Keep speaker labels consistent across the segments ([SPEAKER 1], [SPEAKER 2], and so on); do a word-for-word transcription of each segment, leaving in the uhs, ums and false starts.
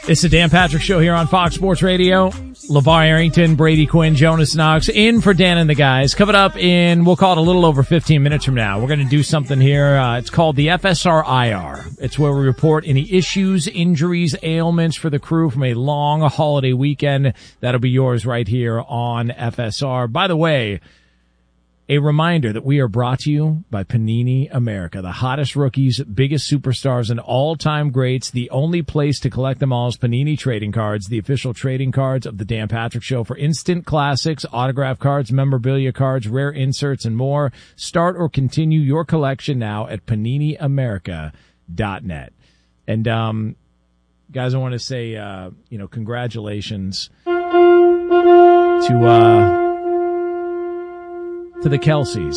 [SPEAKER 1] It's the Dan Patrick Show here on Fox Sports Radio. LeVar Arrington, Brady Quinn, Jonas Knox in for Dan and the guys. Coming up in, we'll call it a little over fifteen minutes from now. We're going to do something here. Uh, it's called the F S R I R. It's where we report any issues, injuries, ailments for the crew from a long holiday weekend. That'll be yours right here on F S R. By the way, a reminder that we are brought to you by Panini America, the hottest rookies, biggest superstars, and all-time greats. The only place to collect them all is Panini Trading Cards, the official trading cards of the Dan Patrick Show for instant classics, autograph cards, memorabilia cards, rare inserts, and more. Start or continue your collection now at panini america dot net. And, um, guys, I want to say, uh, you know, congratulations to, uh, to the Kelceys.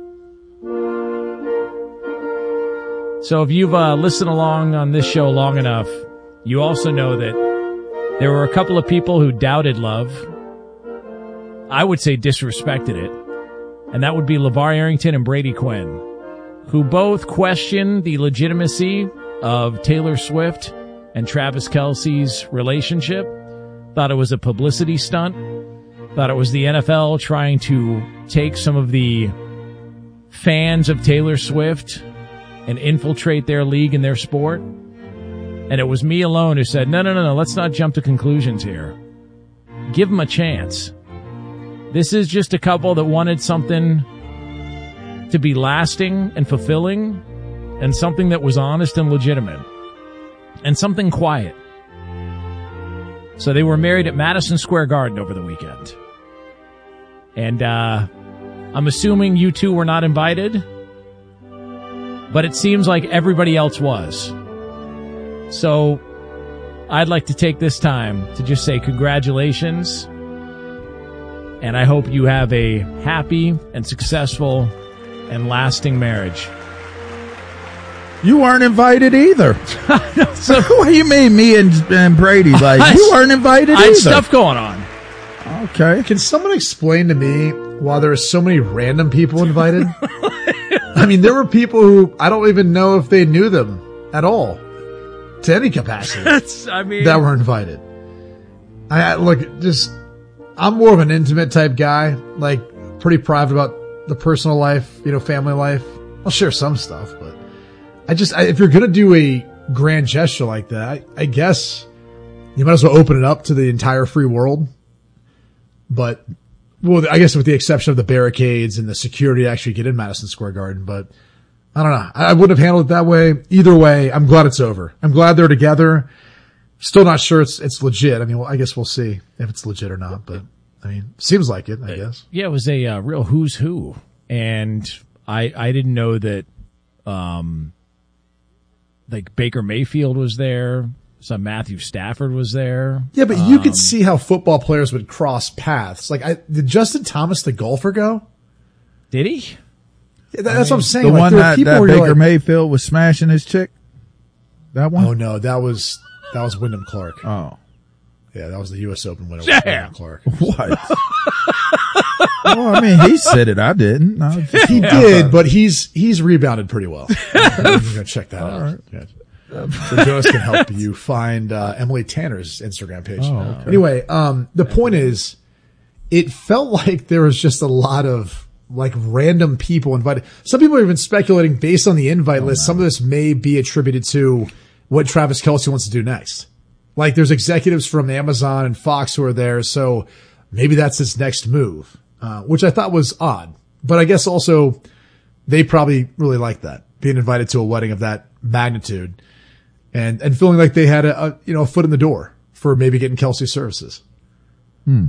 [SPEAKER 1] So if you've uh, listened along on this show long enough, you also know that there were a couple of people who doubted love. I would say disrespected it. And that would be LeVar Arrington and Brady Quinn, who both questioned the legitimacy of Taylor Swift and Travis Kelce's relationship, thought it was a publicity stunt, thought it was the N F L trying to take some of the fans of Taylor Swift and infiltrate their league and their sport. And it was me alone who said, no, no, no, no, let's not jump to conclusions here. Give them a chance. This is just a couple that wanted something to be lasting and fulfilling, and something that was honest and legitimate, and something quiet. So they were married at Madison Square Garden over the weekend. And uh I'm assuming you two were not invited, but it seems like everybody else was. So I'd like to take this time to just say congratulations, and I hope you have a happy and successful and lasting marriage.
[SPEAKER 2] You weren't invited either.
[SPEAKER 1] So
[SPEAKER 2] what do you mean, me and, and Brady? Like,
[SPEAKER 1] I,
[SPEAKER 2] you weren't invited
[SPEAKER 1] I
[SPEAKER 2] either.
[SPEAKER 1] had stuff going on.
[SPEAKER 2] Okay.
[SPEAKER 3] Can someone explain to me why there are so many random people invited? I mean, there were people who I don't even know if they knew them at all, to any capacity.
[SPEAKER 1] That's, I mean,
[SPEAKER 3] that were invited. I I- look, just I'm more of an intimate type guy, like pretty private about the personal life, you know, family life. I'll share some stuff, but I just I, if you're gonna do a grand gesture like that, I, I guess you might as well open it up to the entire free world. But, well, I guess with the exception of the barricades and the security to actually get in Madison Square Garden. But I don't know. I wouldn't have handled it that way. Either way, I'm glad it's over. I'm glad they're together. Still not sure it's it's legit. I mean, well, I guess we'll see if it's legit or not. But, I mean, seems like it, I guess.
[SPEAKER 1] Yeah, it was a uh, real who's who. And I I didn't know that, um, like, Baker Mayfield was there. So Matthew Stafford was there.
[SPEAKER 3] Yeah, but you
[SPEAKER 1] um,
[SPEAKER 3] could see how football players would cross paths. Like, I, did Justin Thomas, the golfer, go?
[SPEAKER 1] Did he?
[SPEAKER 3] Yeah, that, that's what I'm saying.
[SPEAKER 2] The
[SPEAKER 3] like,
[SPEAKER 2] one
[SPEAKER 3] there were
[SPEAKER 2] that,
[SPEAKER 3] people
[SPEAKER 2] that
[SPEAKER 3] where you're
[SPEAKER 2] Baker
[SPEAKER 3] like,
[SPEAKER 2] Mayfield was smashing his chick? That one?
[SPEAKER 3] Oh, no, that was that was Wyndham Clark.
[SPEAKER 2] Oh.
[SPEAKER 3] Yeah, that was the U S Open winner.
[SPEAKER 1] Yeah.
[SPEAKER 3] Wyndham Clark.
[SPEAKER 2] What? Well, I mean, he said it. I didn't. I was just-
[SPEAKER 3] He did, but he's he's rebounded pretty well. I'm going to check that out.
[SPEAKER 2] right.
[SPEAKER 3] Yeah. So Jonas can help you find uh, Emily Tanner's Instagram page.
[SPEAKER 2] Oh, okay.
[SPEAKER 3] Anyway, um, the point is, it felt like there was just a lot of like random people invited. Some people are even speculating based on the invite
[SPEAKER 2] Oh,
[SPEAKER 3] list.
[SPEAKER 2] no.
[SPEAKER 3] Some of this may be attributed to what Travis Kelce wants to do next. Like there's executives from Amazon and Fox who are there, so maybe that's his next move, uh, which I thought was odd. But I guess also they probably really like that, being invited to a wedding of that magnitude. And, and feeling like they had a, a, you know, a foot in the door for maybe getting Kelce's services.
[SPEAKER 2] Hmm.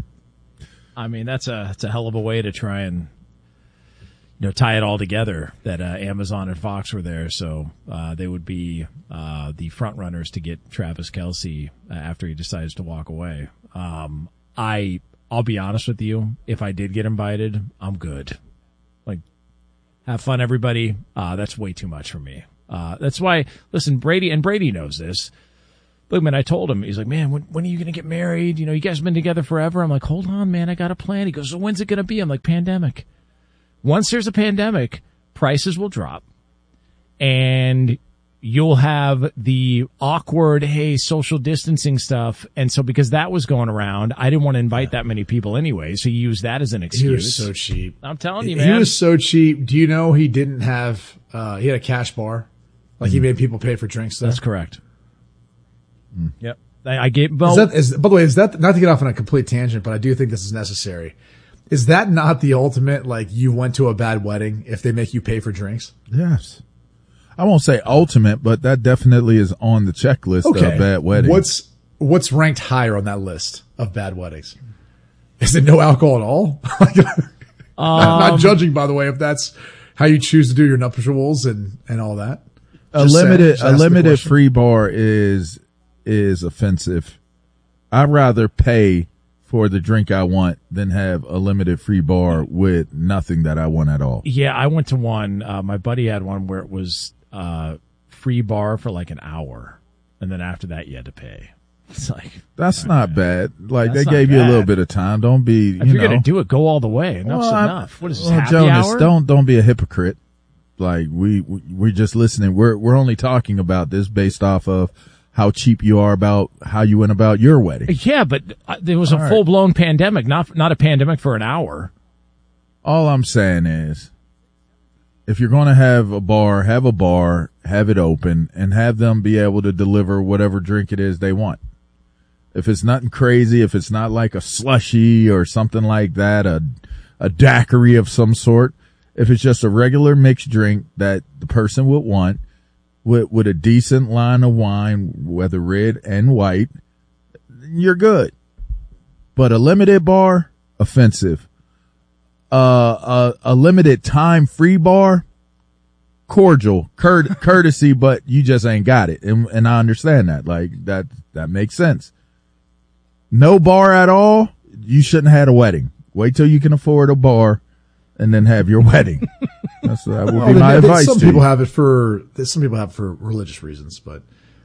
[SPEAKER 1] I mean, that's a, that's a hell of a way to try and, you know, tie it all together that, uh, Amazon and Fox were there. So, uh, they would be, uh, the front runners to get Travis Kelce uh, after he decides to walk away. Um, I, I'll be honest with you. If I did get invited, I'm good. Like, have fun, everybody. Uh, that's way too much for me. Uh, that's why, listen, Brady, and Brady knows this. Look, man, I told him, he's like, man, when, when are you going to get married? You know, you guys have been together forever. I'm like, hold on, man, I got a plan. He goes, so when's it going to be? I'm like, pandemic. Once there's a pandemic, prices will drop. And you'll have the awkward, hey, social distancing stuff. And so because that was going around, I didn't want to invite that many people anyway. So you use that as an excuse.
[SPEAKER 3] He was so cheap.
[SPEAKER 1] I'm telling you,
[SPEAKER 3] He
[SPEAKER 1] man.
[SPEAKER 3] was so cheap. Do you know he didn't have, uh, he had a cash bar? Like he made people pay for drinks there?
[SPEAKER 1] That's correct. Mm. Yep. I, I gave, well,
[SPEAKER 3] Is that, is, by the way, is that, not to get off on a complete tangent, but I do think this is necessary. Is that not the ultimate, like, you went to a bad wedding if they make you pay for drinks?
[SPEAKER 2] Yes. I won't say ultimate, but that definitely is on the checklist
[SPEAKER 3] Okay.
[SPEAKER 2] of bad weddings.
[SPEAKER 3] What's, what's ranked higher on that list of bad weddings? Is it no alcohol at all? I'm not judging, by the way, if that's how you choose to do your nuptials and, and all that.
[SPEAKER 2] a
[SPEAKER 3] Just
[SPEAKER 2] limited,
[SPEAKER 3] saying,
[SPEAKER 2] a
[SPEAKER 3] just ask the
[SPEAKER 2] limited
[SPEAKER 3] question.
[SPEAKER 2] free bar is, is offensive. I'd rather pay for the drink I want than have a limited free bar with nothing that I want at all.
[SPEAKER 1] yeah, I went to one, uh, my buddy had one where it was, uh, free bar for like an hour. And then after that, you had to pay. It's like,
[SPEAKER 2] That's not bad. Like
[SPEAKER 1] That's
[SPEAKER 2] they
[SPEAKER 1] not
[SPEAKER 2] gave you a little
[SPEAKER 1] bad.
[SPEAKER 2] bit of time. Don't be, you
[SPEAKER 1] if you're
[SPEAKER 2] know.
[SPEAKER 1] going to do it, go all the way. Enough's
[SPEAKER 2] Well, I-
[SPEAKER 1] enough. What is this,
[SPEAKER 2] well,
[SPEAKER 1] happy
[SPEAKER 2] Jonas,
[SPEAKER 1] hour?
[SPEAKER 2] don't don't be a hypocrite. Like we we- we're just listening. We're we're only talking about this based off of how cheap you are about how you went about your wedding.
[SPEAKER 1] Yeah, but uh, there was a
[SPEAKER 2] All right.
[SPEAKER 1] full-blown pandemic, not not a pandemic for an hour.
[SPEAKER 2] All I'm saying is, if you're going to have a bar, have a bar, have it open, and have them be able to deliver whatever drink it is they want. If it's nothing crazy, if it's not like a slushy or something like that, a a daiquiri of some sort, if it's just a regular mixed drink that the person would want, with with a decent line of wine, whether red and white, you're good. But a limited bar, offensive. Uh, a, a limited time free bar, cordial, cur- courtesy, but you just ain't got it. And, and I understand that. Like that, that makes sense. No bar at all. You shouldn't have had a wedding. Wait till you can afford a bar and then have your wedding. That's, that would
[SPEAKER 3] Well,
[SPEAKER 2] be
[SPEAKER 3] they-
[SPEAKER 2] my
[SPEAKER 3] they-
[SPEAKER 2] advice
[SPEAKER 3] Some
[SPEAKER 2] to
[SPEAKER 3] people
[SPEAKER 2] you.
[SPEAKER 3] have it for, some people have it for religious reasons, but.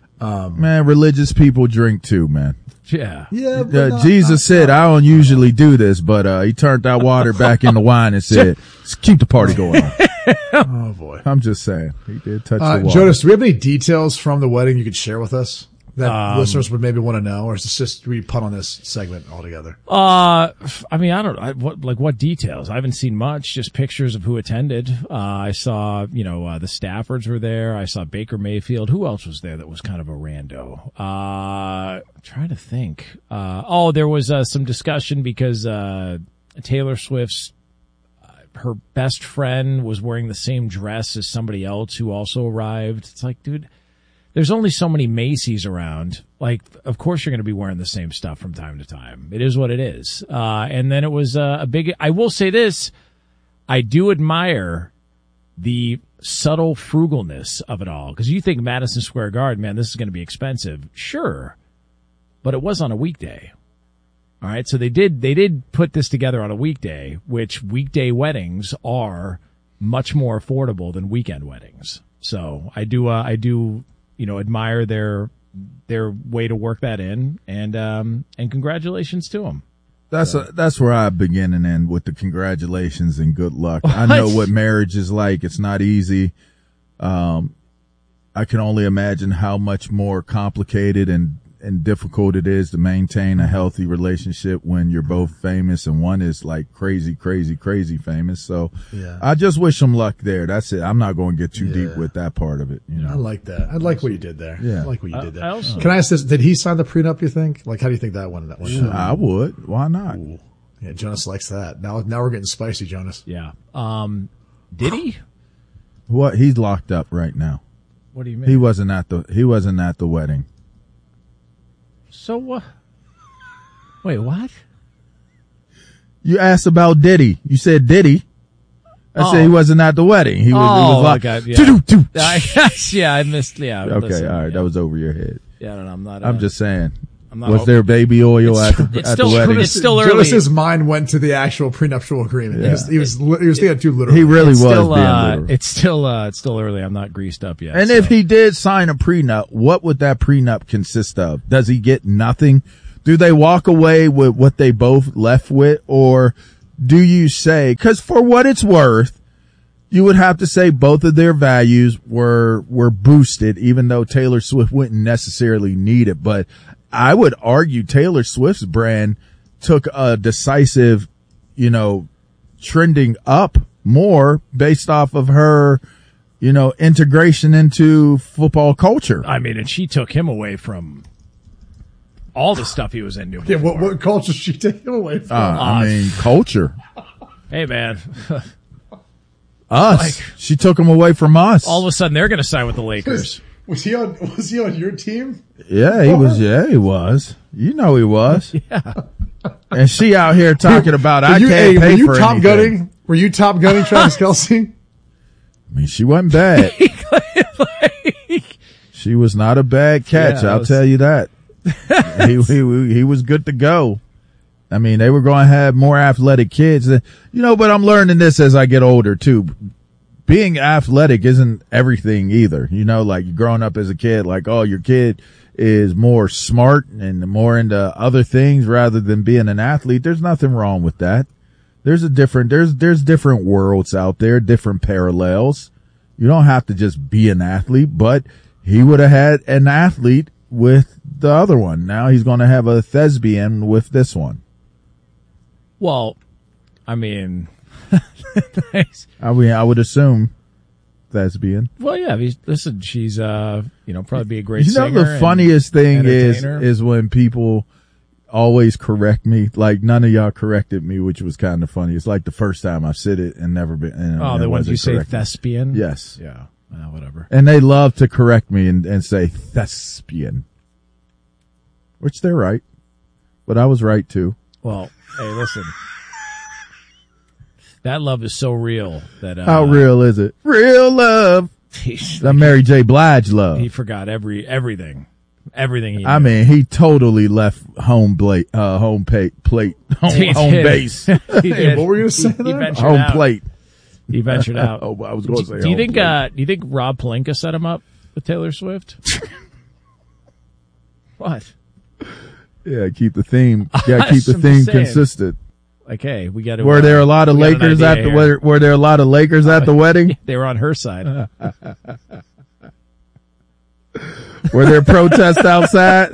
[SPEAKER 2] Man, religious people drink too, man.
[SPEAKER 1] Yeah.
[SPEAKER 3] Yeah, but
[SPEAKER 2] Uh,
[SPEAKER 3] not-
[SPEAKER 2] Jesus
[SPEAKER 3] not-
[SPEAKER 2] said, I don't usually do this, but, uh, he turned that water back into wine and said, "Let's keep the party going on."
[SPEAKER 3] Oh boy.
[SPEAKER 2] I'm just saying. He did touch
[SPEAKER 3] Uh,
[SPEAKER 2] the water.
[SPEAKER 3] Jonas, do we have any details from the wedding you could share with us that
[SPEAKER 1] Um,
[SPEAKER 3] listeners would maybe want to know, or is this just we put on this segment altogether?
[SPEAKER 1] Uh, I mean, I don't know. I- What, like what details? I haven't seen much, just pictures of who attended. Uh, I saw, you know, uh, the Staffords were there. I saw Baker Mayfield. Who else was there that was kind of a rando? Uh, I'm trying to think. Uh, oh, there was, uh, some discussion because, uh, Taylor Swift's, uh, her best friend was wearing the same dress as somebody else who also arrived. It's like, dude, there's only so many Macy's around. Like, of course you're going to be wearing the same stuff from time to time. It is what it is. Uh, and then it was uh, a big, I will say this, I do admire the subtle frugalness of it all. Cause you think Madison Square Garden, man, this is going to be expensive. Sure. But it was on a weekday. All right. So they did, they did put this together on a weekday, which weekday weddings are much more affordable than weekend weddings. So I do, uh, I do, you know, admire their their way to work that in, and um and congratulations to them.
[SPEAKER 2] That's a, that's where I begin and end with the congratulations and good luck. I know what marriage is like. It's not easy. Um, I can only imagine how much more complicated and, and difficult it is to maintain a healthy relationship when you're both famous and one is like crazy, crazy, crazy famous. So
[SPEAKER 3] Yeah.
[SPEAKER 2] I just wish them luck there. That's it. I'm not going to get too deep
[SPEAKER 3] Yeah.
[SPEAKER 2] with that part of it. You
[SPEAKER 3] I
[SPEAKER 2] know,
[SPEAKER 3] like that. I like what you did there.
[SPEAKER 2] Yeah.
[SPEAKER 3] I like what you
[SPEAKER 1] I-
[SPEAKER 3] did there.
[SPEAKER 1] I also-
[SPEAKER 3] Can I ask this? Did he sign the prenup, you think? Like, how do you think that went? That went down?
[SPEAKER 2] I would. Why not?
[SPEAKER 3] Ooh. Yeah, Jonas likes that. Now, now we're getting spicy, Jonas.
[SPEAKER 1] Yeah. Um, did he?
[SPEAKER 2] What? He's locked up right now.
[SPEAKER 1] What do you mean?
[SPEAKER 2] He wasn't at the, he wasn't at the wedding.
[SPEAKER 1] So what? Wait, what?
[SPEAKER 2] You asked about Diddy. You said Diddy. I
[SPEAKER 1] Oh.
[SPEAKER 2] said he wasn't at the wedding. He was, he
[SPEAKER 1] Oh,
[SPEAKER 2] was like,
[SPEAKER 1] God, yeah.
[SPEAKER 2] "Doo-doo-doo."
[SPEAKER 1] I guess, yeah, I missed. Yeah.
[SPEAKER 2] Okay,
[SPEAKER 1] listen,
[SPEAKER 2] all right,
[SPEAKER 1] yeah.
[SPEAKER 2] that was over your head.
[SPEAKER 1] Yeah, I don't know. I'm not.
[SPEAKER 2] I'm
[SPEAKER 1] uh,
[SPEAKER 2] just saying.
[SPEAKER 1] I'm not
[SPEAKER 2] Was
[SPEAKER 1] open.
[SPEAKER 2] there baby oil at the,
[SPEAKER 1] it's
[SPEAKER 2] at
[SPEAKER 1] still-
[SPEAKER 2] the wedding?
[SPEAKER 1] it's still early.
[SPEAKER 3] Jonas's mind went to the actual prenuptial agreement. He was, he was, li- he was thinking too literally.
[SPEAKER 2] He really
[SPEAKER 1] It's
[SPEAKER 2] was
[SPEAKER 1] still,
[SPEAKER 2] being
[SPEAKER 1] uh,
[SPEAKER 2] literal.
[SPEAKER 1] it's still, uh, it's still early. I'm not greased up yet.
[SPEAKER 2] And
[SPEAKER 1] so.
[SPEAKER 2] if he did sign a prenup, what would that prenup consist of? Does he get nothing? Do they walk away with what they both left with? Or do you say, cause for what it's worth, you would have to say both of their values were, were boosted, even though Taylor Swift wouldn't necessarily need it. But I would argue Taylor Swift's brand took a decisive, you know, trending up more based off of her, you know, integration into football culture.
[SPEAKER 1] I mean, and she took him away from all the stuff he was into.
[SPEAKER 3] Yeah, what, what culture she take him away from?
[SPEAKER 2] Uh, I mean, culture.
[SPEAKER 1] Hey, man.
[SPEAKER 2] Us. Like, she took him away from us.
[SPEAKER 1] All of a sudden, they're going to sign with the Lakers.
[SPEAKER 3] Was he on? Was he on your team?
[SPEAKER 2] Yeah, he was. Yeah, he was. You know, he was.
[SPEAKER 1] Yeah.
[SPEAKER 2] And she out here talking about I
[SPEAKER 3] you,
[SPEAKER 2] can't
[SPEAKER 3] hey,
[SPEAKER 2] pay
[SPEAKER 3] were you
[SPEAKER 2] for
[SPEAKER 3] top
[SPEAKER 2] anything.
[SPEAKER 3] Gunning? Were you top gunning Travis Kelce?
[SPEAKER 2] I mean, she wasn't bad.
[SPEAKER 1] like,
[SPEAKER 2] she was not a bad catch.
[SPEAKER 1] Yeah,
[SPEAKER 2] I'll
[SPEAKER 1] was,
[SPEAKER 2] tell you that. he, he he was good to go. I mean, they were going to have more athletic kids. You know, but I'm learning this as I get older too. Being athletic isn't everything either. You know, like growing up as a kid, like, oh, your kid is more smart and more into other things rather than being an athlete. There's nothing wrong with that. There's a different, there's, there's different worlds out there, different parallels. You don't have to just be an athlete, but he would have had an athlete with the other one. Now he's going to have a thespian with this one.
[SPEAKER 1] Well, I mean,
[SPEAKER 2] I mean, I would assume thespian.
[SPEAKER 1] Well, yeah. Listen, she's uh, you know, probably be a great.
[SPEAKER 2] You know,
[SPEAKER 1] singer
[SPEAKER 2] the funniest thing is
[SPEAKER 1] entertainer.
[SPEAKER 2] is when people always correct me. Like none of y'all corrected me, which was kind of funny. It's like the first time I said it and never been. And
[SPEAKER 1] oh,
[SPEAKER 2] and
[SPEAKER 1] the ones you say
[SPEAKER 2] corrected.
[SPEAKER 1] thespian.
[SPEAKER 2] Yes.
[SPEAKER 1] Yeah. Uh, whatever.
[SPEAKER 2] And they love to correct me and, and say thespian, which they're right, but I was right too.
[SPEAKER 1] Well, hey, listen. That love is so real that uh,
[SPEAKER 2] how real is it? Real love. The Mary J. Blige love.
[SPEAKER 1] He forgot every everything, everything. He knew.
[SPEAKER 2] I mean, he totally left home plate, uh, home plate, plate, home, home base.
[SPEAKER 3] Hey, what were you saying?
[SPEAKER 1] He, he ventured
[SPEAKER 2] home
[SPEAKER 1] out.
[SPEAKER 2] plate.
[SPEAKER 1] He ventured out.
[SPEAKER 2] oh, I was going to say.
[SPEAKER 1] Do you
[SPEAKER 2] home
[SPEAKER 1] think?
[SPEAKER 2] plate.
[SPEAKER 1] Uh, do you think Rob Pelinka set him up with Taylor Swift? What?
[SPEAKER 2] Yeah, keep the theme. Yeah, keep the theme consistent.
[SPEAKER 1] Like, hey, we got to.
[SPEAKER 2] Were
[SPEAKER 1] uh,
[SPEAKER 2] there a lot of Lakers at the were, were there a lot of Lakers at the wedding?
[SPEAKER 1] They were on her side.
[SPEAKER 2] Were there protests outside?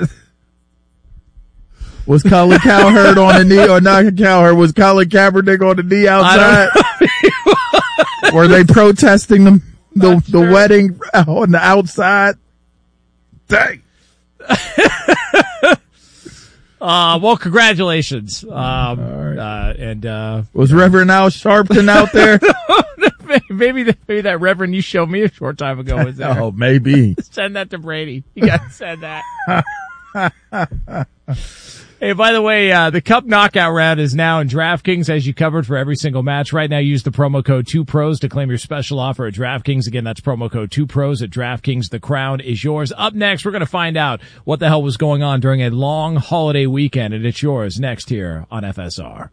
[SPEAKER 2] Was Colin Cowherd on the knee or not Cowherd? Was Colin Kaepernick on the knee outside? Were they protesting the the, the
[SPEAKER 1] sure.
[SPEAKER 2] wedding on the outside? Dang.
[SPEAKER 1] Uh, well, congratulations. Um,
[SPEAKER 2] right.
[SPEAKER 1] uh, and, uh,
[SPEAKER 2] was Reverend Al Sharpton out there?
[SPEAKER 1] maybe, the, maybe that Reverend you showed me a short time ago was there.
[SPEAKER 2] Oh, maybe.
[SPEAKER 1] Send that to Brady. You got to send that. Hey, by the way, uh, the Cup Knockout round is now in DraftKings as you covered for every single match. Right now, use the promo code two pros to claim your special offer at DraftKings. Again, that's promo code two pros at DraftKings. The crown is yours. Up next, we're going to find out what the hell was going on during a long holiday weekend, and it's yours next here on F S R.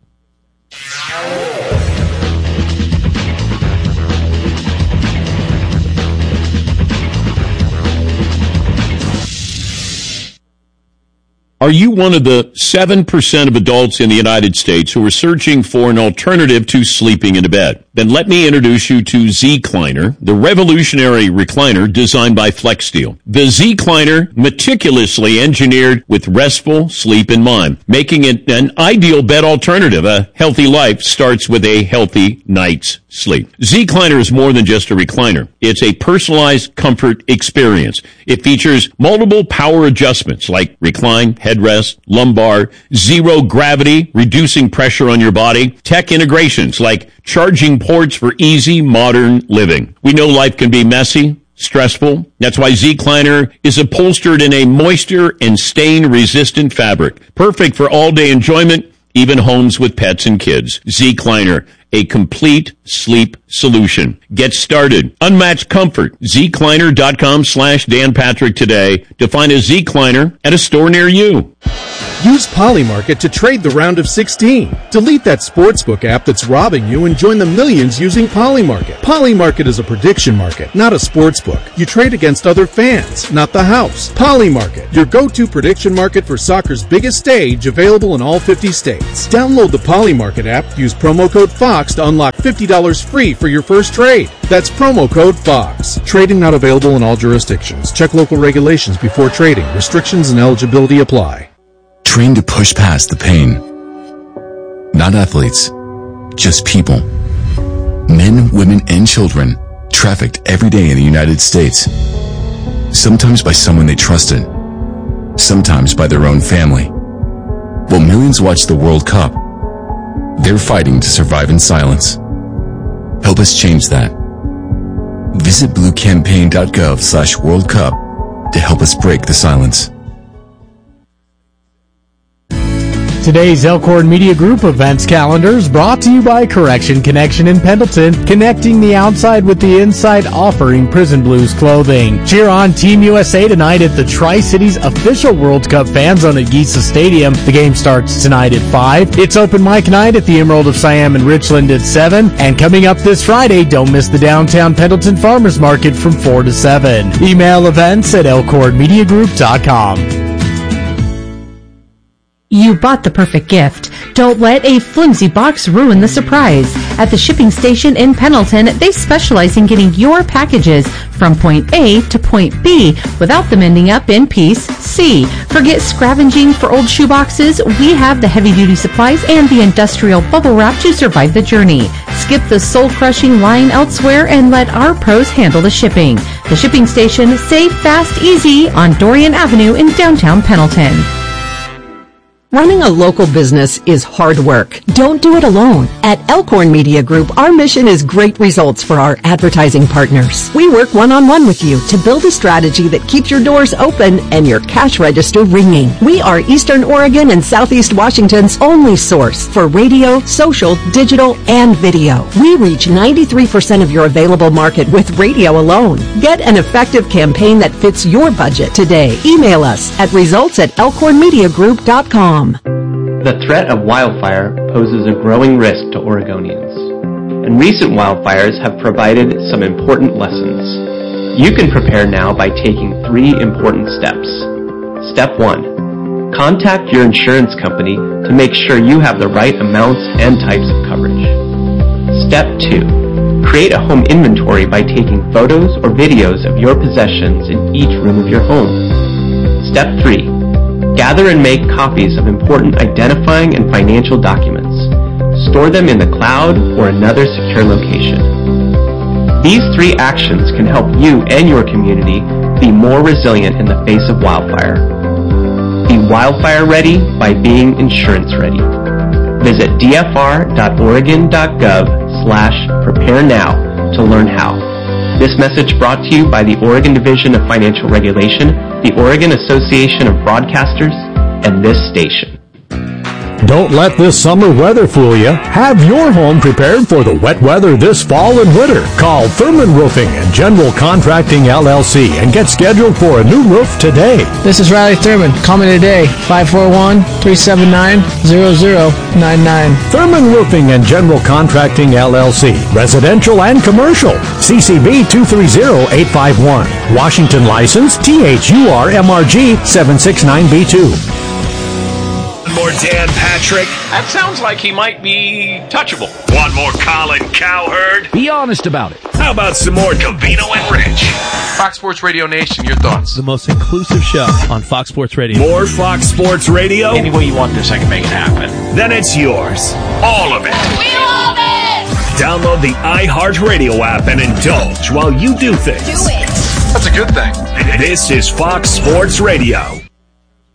[SPEAKER 4] Are you one of the seven percent of adults in the United States who are searching for an alternative to sleeping in a bed? Then let me introduce you to Z-Cliner, the revolutionary recliner designed by FlexSteel. The Z-Cliner, meticulously engineered with restful sleep in mind, making it an ideal bed alternative. A healthy life starts with a healthy night's sleep. Z-Cliner is more than just a recliner. It's a personalized comfort experience. It features multiple power adjustments like recline, headrest, lumbar, zero gravity, reducing pressure on your body, tech integrations like charging ports for easy modern living. We know life can be messy, stressful. That's why Z-Cliner is upholstered in a moisture and stain resistant fabric. Perfect for all day enjoyment, even homes with pets and kids. Z-Cliner, a complete sleep solution. Get started. Unmatched comfort. Z-Cliner.com slash Dan Patrick today to find a Z-Cliner at a store near you.
[SPEAKER 5] Use Polymarket to trade the round of sixteen. Delete that sportsbook app that's robbing you and join the millions using Polymarket. Polymarket is a prediction market, not a sportsbook. You trade against other fans, not the house. Polymarket, your go-to prediction market for soccer's biggest stage, available in all fifty states. Download the Polymarket app, use promo code FOX to unlock fifty dollars free for your first trade. That's promo code FOX. Trading not available in all jurisdictions. Check local regulations before trading. Restrictions and eligibility apply.
[SPEAKER 6] Train to push past the pain. Not athletes, just people. Men, women, and children trafficked every day in the United States. Sometimes by someone they trusted. Sometimes by their own family. While millions watch the World Cup, they're fighting to survive in silence. Help us change that. Visit bluecampaign.gov slash World Cup to help us break the silence.
[SPEAKER 7] Today's Elkhorn Media Group events calendar is brought to you by Correction Connection in Pendleton, connecting the outside with the inside, offering Prison Blues clothing. Cheer on Team U S A tonight at the Tri-Cities official World Cup fan zone at Giesa Stadium. The game starts tonight at five. It's open mic night at the Emerald of Siam in Richland at seven. And coming up this Friday, don't miss the downtown Pendleton Farmers Market from four to seven. Email events at elkhorn media group dot com.
[SPEAKER 8] You bought the perfect gift. Don't let a flimsy box ruin the surprise. At the shipping station in Pendleton, they specialize in getting your packages from point A to point B without them ending up in piece C. Forget scavenging for old shoeboxes. We have the heavy-duty supplies and the industrial bubble wrap to survive the journey. Skip the soul-crushing line elsewhere and let our pros handle the shipping. The shipping station, safe, fast, easy on Dorian Avenue in downtown Pendleton.
[SPEAKER 9] Running a local business is hard work. Don't do it alone. At Elkhorn Media Group, our mission is great results for our advertising partners. We work one-on-one with you to build a strategy that keeps your doors open and your cash register ringing. We are Eastern Oregon and Southeast Washington's only source for radio, social, digital, and video. We reach ninety-three percent of your available market with radio alone. Get an effective campaign that fits your budget today. Email us at results at elkhorn media group dot com.
[SPEAKER 10] The threat of wildfire poses a growing risk to Oregonians, and recent wildfires have provided some important lessons. You can prepare now by taking three important steps. Step one, contact your insurance company to make sure you have the right amounts and types of coverage. Step two, create a home inventory by taking photos or videos of your possessions in each room of your home. Step three, gather and make copies of important identifying and financial documents. Store them in the cloud or another secure location. These three actions can help you and your community be more resilient in the face of wildfire. Be wildfire ready by being insurance ready. Visit d f r dot oregon dot gov slash prepare now to learn how. This message brought to you by the Oregon Division of Financial Regulation, the Oregon Association of Broadcasters, and this station.
[SPEAKER 11] Don't let this summer weather fool you. Have your home prepared for the wet weather this fall and winter. Call Thurman Roofing and General Contracting L L C and get scheduled for a new roof today.
[SPEAKER 12] This is Riley Thurman. Call me today, five four one, three seven nine, zero zero nine nine.
[SPEAKER 11] Thurman Roofing and General Contracting L L C. Residential and commercial. C C B two three zero eight five one. Washington license T H U R M R G seven six nine B two.
[SPEAKER 13] More Dan Patrick.
[SPEAKER 4] That sounds like he might be touchable.
[SPEAKER 13] Want more Colin Cowherd?
[SPEAKER 1] Be honest about it.
[SPEAKER 13] How about some more Covino and Rich?
[SPEAKER 14] Fox Sports Radio Nation, your thoughts?
[SPEAKER 15] The most inclusive show on Fox Sports Radio.
[SPEAKER 13] More Fox Sports Radio?
[SPEAKER 14] Any way you want this, I can make it happen.
[SPEAKER 13] Then it's yours. All of it.
[SPEAKER 16] We love it!
[SPEAKER 13] Download the iHeartRadio app and indulge while you do things.
[SPEAKER 16] Do it.
[SPEAKER 14] That's a good thing.
[SPEAKER 13] This is Fox Sports Radio.